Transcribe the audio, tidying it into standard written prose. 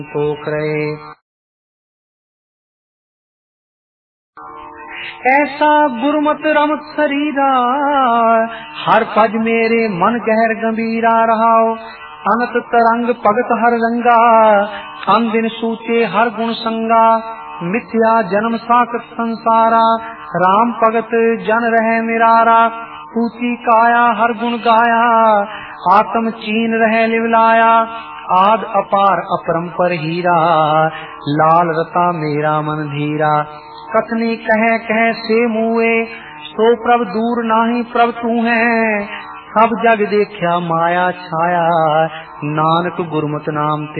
संतोख रहे। ऐसा गुरमत रमत शरीरा, हर पज मेरे मन गहर गंभीरा रहाओ। अनत तरंग भगत हर रंगा, अन दिन सूचे हर गुण संगा। मिथ्या जन्म साकत संसारा, राम भगत जन रहे निरारा। ऊंची काया हर गुण गाया, आत्म चीन रहे लिवलाया। आद अपार अपरंपर हीरा, लाल रता मेरा मन धीरा। कथनी कहे कहे से मुए, सो प्रभ दूर नाही प्रभ तू है। सब जग देखा माया छाया, नानक गुरमत नाम ते